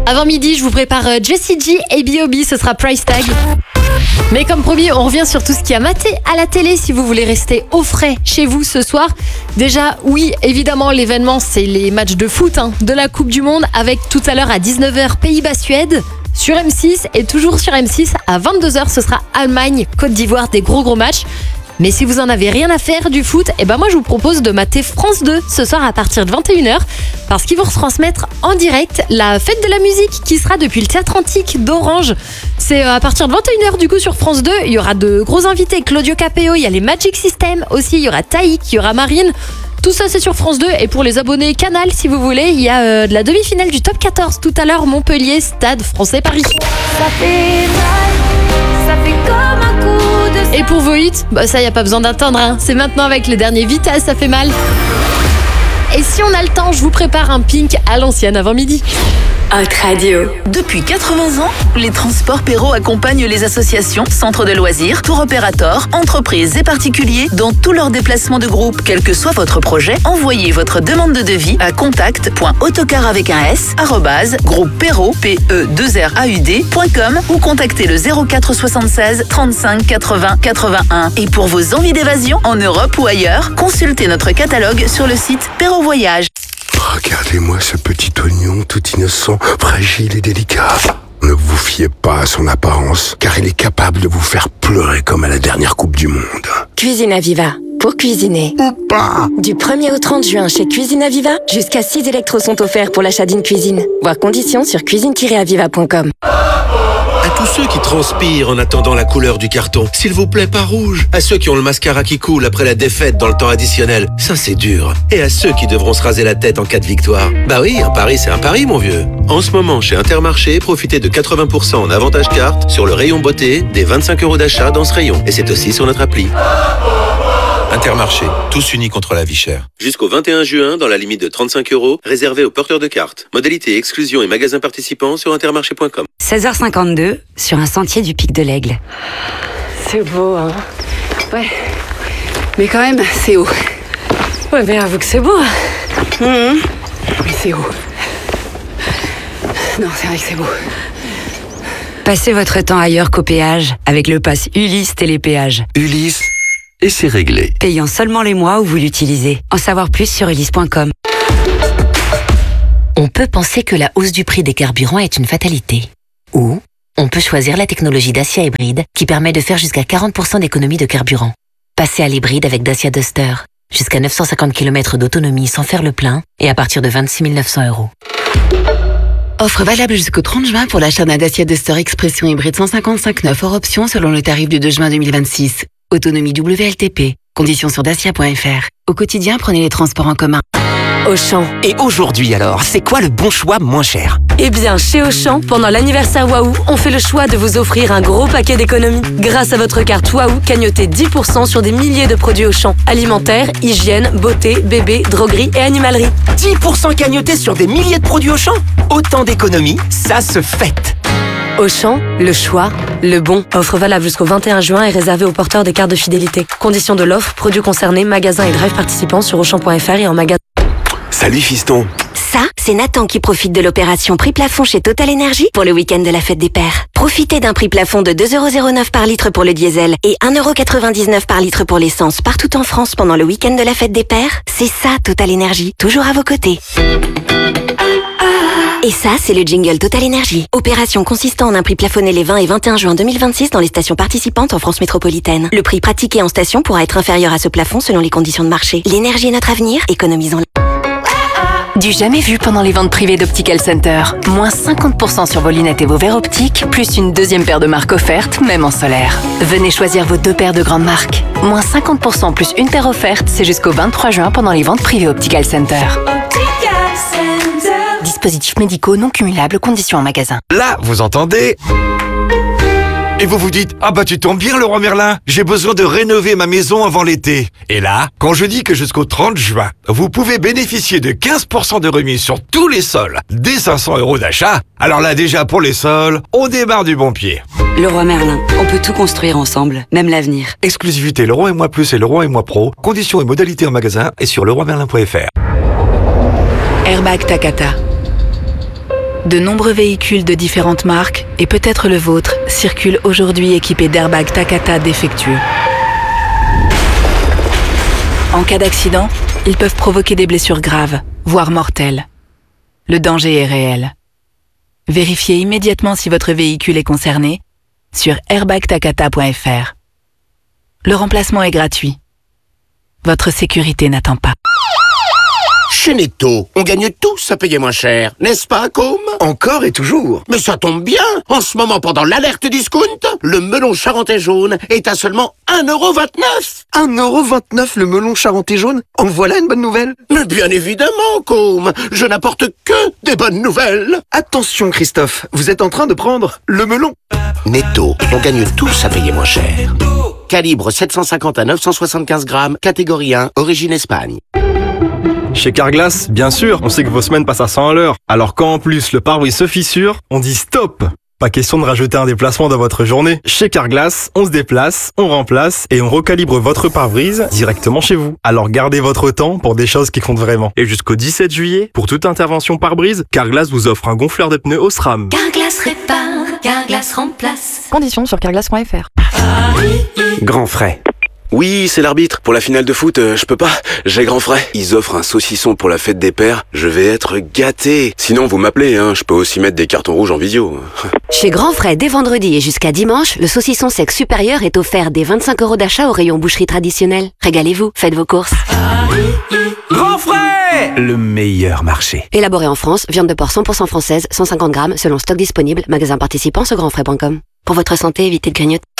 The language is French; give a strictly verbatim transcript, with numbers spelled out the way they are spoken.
Avant midi, je vous prépare Jessie J et B O B, ce sera Price Tag. Mais comme promis, on revient sur tout ce qui a maté à la télé si vous voulez rester au frais chez vous ce soir. Déjà, oui, évidemment, l'événement, c'est les matchs de foot hein, de la Coupe du Monde avec tout à l'heure à dix-neuf heures Pays-Bas-Suède sur M six et toujours sur M six à vingt-deux heures, ce sera Allemagne-Côte d'Ivoire, des gros gros matchs. Mais si vous en avez rien à faire du foot, eh ben moi je vous propose de mater France deux ce soir à partir de vingt et une heures parce qu'ils vont retransmettre en direct la fête de la musique qui sera depuis le théâtre antique d'Orange. C'est à partir de vingt et une heures du coup sur France deux. Il y aura de gros invités, Claudio Capéo, il y a les Magic System aussi, il y aura Taïk, il y aura Marine. Tout ça c'est sur France deux et pour les abonnés Canal si vous voulez, il y a euh, de la demi-finale du top quatorze tout à l'heure, Montpellier, Stade Français Paris. Ça fait mal, ça fait comme un coup de... Et pour vos hits, bah ça y a pas besoin d'attendre, hein. C'est maintenant avec les derniers Vitas, ça fait mal. Et si on a le temps, je vous prépare un Pink à l'ancienne avant midi. Hot Radio. Depuis quatre-vingts ans, les transports Perrault accompagnent les associations, centres de loisirs, tour opérateurs, entreprises et particuliers dans tous leurs déplacements de groupe. Quel que soit votre projet, envoyez votre demande de devis à contact point autocar avec un S arobase groupe Perrault P E deux R A U D point com ou contactez le zéro quatre soixante-seize trente-cinq quatre-vingts quatre-vingt-un. Et pour vos envies d'évasion en Europe ou ailleurs, consultez notre catalogue sur le site Perrault Voyage. Regardez-moi ce petit oignon tout innocent, fragile et délicat. Ne vous fiez pas à son apparence, car il est capable de vous faire pleurer comme à la dernière Coupe du Monde. Cuisine Aviva, pour cuisiner. Ou pas. Du premier au trente juin chez Cuisine Aviva, jusqu'à six électros sont offerts pour l'achat d'une cuisine. Voir conditions sur cuisine tiret aviva point com. À tous ceux qui transpirent en attendant la couleur du carton, s'il vous plaît pas rouge. À ceux qui ont le mascara qui coule après la défaite dans le temps additionnel, ça c'est dur. Et à ceux qui devront se raser la tête en cas de victoire. Bah oui, un pari c'est un pari mon vieux. En ce moment chez Intermarché, profitez de quatre-vingts pour cent en avantage carte sur le rayon beauté, des vingt-cinq euros d'achat dans ce rayon. Et c'est aussi sur notre appli. Intermarché, tous unis contre la vie chère. Jusqu'au vingt et un juin, dans la limite de trente-cinq euros, réservé aux porteurs de cartes. Modalité exclusion et magasins participants sur intermarché point com. seize heures cinquante-deux, sur un sentier du Pic de l'Aigle. C'est beau, hein. Ouais. Mais quand même, c'est haut. Ouais, mais avoue que c'est beau. Mmh. Mais c'est haut. Non, c'est vrai que c'est beau. Passez votre temps ailleurs qu'au péage, avec le pass Ulysse Télépéage. Ulysse, et c'est réglé. Payant seulement les mois où vous l'utilisez. En savoir plus sur ulysse point com. On peut penser que la hausse du prix des carburants est une fatalité. Ou on peut choisir la technologie Dacia Hybride qui permet de faire jusqu'à quarante pour cent d'économie de carburant. Passez à l'hybride avec Dacia Duster. Jusqu'à neuf cent cinquante kilomètres d'autonomie sans faire le plein et à partir de vingt-six mille neuf cents euros. Offre valable jusqu'au trente juin pour l'achat d'un Dacia Duster Expression hybride cent cinquante-cinq neuf hors option selon le tarif du deux juin deux mille vingt-six. Autonomie W L T P. Conditions sur dacia point f r. Au quotidien, prenez les transports en commun. Auchan. Et aujourd'hui alors, c'est quoi le bon choix moins cher? Eh bien, chez Auchan, pendant l'anniversaire Waouh, on fait le choix de vous offrir un gros paquet d'économies. Grâce à votre carte Waouh, cagnotez dix pour cent sur des milliers de produits Auchan. Alimentaire, hygiène, beauté, bébé, droguerie et animalerie. dix pour cent cagnotés sur des milliers de produits Auchan? Autant d'économies, ça se fête. Auchan, le choix, le bon. Offre valable jusqu'au vingt et un juin et réservée aux porteurs des cartes de fidélité. Conditions de l'offre, produits concernés, magasins et drive participants sur auchan point f r et en magasin. Salut fiston. Ça, c'est Nathan qui profite de l'opération prix plafond chez Total Energy pour le week-end de la fête des pères. Profitez d'un prix plafond de deux euros zéro neuf par litre pour le diesel et un euro quatre-vingt-dix-neuf par litre pour l'essence partout en France pendant le week-end de la fête des pères. C'est ça Total Energy, toujours à vos côtés. Et ça, c'est le jingle Total Energy. Opération consistant en un prix plafonné les vingt et vingt et un juin deux mille vingt-six dans les stations participantes en France métropolitaine. Le prix pratiqué en station pourra être inférieur à ce plafond selon les conditions de marché. L'énergie est notre avenir, économisons-la. Du jamais vu pendant les ventes privées d'Optical Center. Moins cinquante pour cent sur vos lunettes et vos verres optiques, plus une deuxième paire de marques offerte, même en solaire. Venez choisir vos deux paires de grandes marques. Moins cinquante pour cent plus une paire offerte, c'est jusqu'au vingt-trois juin pendant les ventes privées Optical Center. Optical Center. Dispositifs médicaux non cumulables, conditions en magasin. Là, vous entendez? Et vous vous dites, ah bah tu tombes bien Leroy Merlin, j'ai besoin de rénover ma maison avant l'été. Et là, quand je dis que jusqu'au trente juin, vous pouvez bénéficier de quinze pour cent de remise sur tous les sols, dès cinq cents euros d'achat, alors là déjà pour les sols, on démarre du bon pied. Leroy Merlin, on peut tout construire ensemble, même l'avenir. Exclusivité Leroy et Moi Plus et Leroy et Moi Pro, conditions et modalités en magasin et sur leroy merlin point f r. Airbag Takata. De nombreux véhicules de différentes marques, et peut-être le vôtre, circulent aujourd'hui équipés d'airbags Takata défectueux. En cas d'accident, ils peuvent provoquer des blessures graves, voire mortelles. Le danger est réel. Vérifiez immédiatement si votre véhicule est concerné sur airbag takata point f r. Le remplacement est gratuit. Votre sécurité n'attend pas. Chez Netto, on gagne tous à payer moins cher, n'est-ce pas, Com? Encore et toujours. Mais ça tombe bien. En ce moment, pendant l'alerte discount, le melon charentais jaune est à seulement un euro vingt-neuf. un euro vingt-neuf le melon charentais jaune? En voilà une bonne nouvelle. Mais bien évidemment, Com. Je n'apporte que des bonnes nouvelles. Attention, Christophe, vous êtes en train de prendre le melon. Netto, on gagne tous à payer moins cher. Calibre sept cent cinquante à neuf cent soixante-quinze grammes, catégorie un, origine Espagne. Chez Carglass, bien sûr, on sait que vos semaines passent à cent à l'heure. Alors quand en plus le pare-brise se fissure, on dit stop! Pas question de rajouter un déplacement dans votre journée. Chez Carglass, on se déplace, on remplace et on recalibre votre pare-brise directement chez vous. Alors gardez votre temps pour des choses qui comptent vraiment. Et jusqu'au dix-sept juillet, pour toute intervention pare-brise, Carglass vous offre un gonfleur de pneus Osram. Carglass répare, Carglass remplace. Conditions sur carglass point f r. Grand frais. Oui, c'est l'arbitre. Pour la finale de foot, euh, je peux pas. J'ai grand frais. Ils offrent un saucisson pour la fête des pères. Je vais être gâté. Sinon, vous m'appelez, hein. Je peux aussi mettre des cartons rouges en visio. Chez Grand Frais, dès vendredi et jusqu'à dimanche, le saucisson sec supérieur est offert dès vingt-cinq euros d'achat au rayon boucherie traditionnelle. Régalez-vous, faites vos courses. Grand frais! Le meilleur marché. Élaboré en France, viande de porc cent pour cent française, cent cinquante grammes, selon stock disponible, magasin participant sur grand frais point com. Pour votre santé, évitez de grignoter.